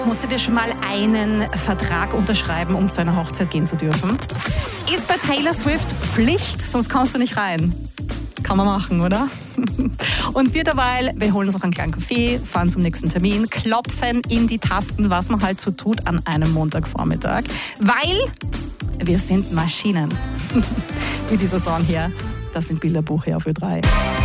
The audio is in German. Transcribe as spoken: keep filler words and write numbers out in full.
Musst du dir schon mal einen Vertrag unterschreiben, um zu einer Hochzeit gehen zu dürfen? Ist bei Taylor Swift Pflicht, sonst kommst du nicht rein. Kann man machen, oder? Und wir dabei, wir holen uns noch einen kleinen Kaffee, fahren zum nächsten Termin, klopfen in die Tasten, was man halt so tut an einem Montagvormittag, weil wir sind Maschinen. Wie dieser Song hier, das sind Bilderbuch hier auf Ö drei.